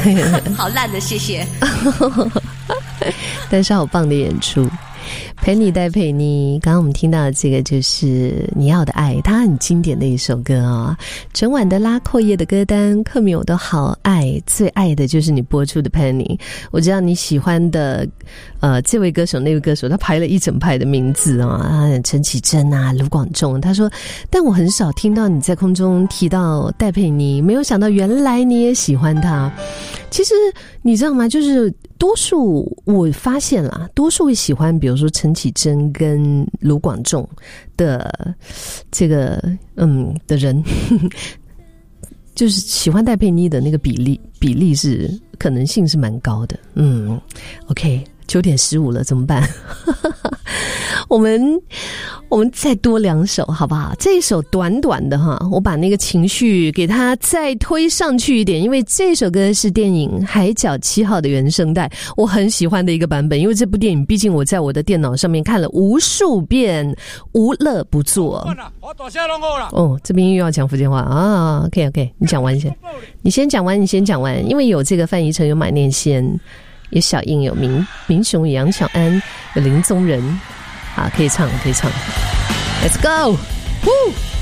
好烂的，谢谢。 但是好棒的演出。陪你戴佩妮，刚刚我们听到的这个就是你要的爱，它很经典的一首歌啊、整晚的拉阔页的歌单，克米我都好爱，最爱的就是你播出的 Penny。我知道你喜欢的这位歌手那位歌手，他排了一整排的名字啊，陈绮贞啊，卢广仲。他说但我很少听到你在空中提到戴佩妮，没有想到原来你也喜欢他。其实你知道吗，就是多数我发现啦，多数会喜欢比如说陈绮贞跟卢广仲的这个的人就是喜欢戴佩妮的那个比例是可能性是蛮高的。OK， 9点15了，怎么办？我们再多2首好不好？这一首短短的哈，我把那个情绪给它再推上去一点，因为这首歌是电影《海角7号》的原声带，我很喜欢的一个版本。因为这部电影毕竟我在我的电脑上面看了无数遍，无乐不作。这边又要讲福建话啊 OK， 你讲完先，你先讲完，因为有这个范逸臣，有马念先，有小英，有明雄，有杨巧安，有林宗仁，好，可以唱 Let's go Woo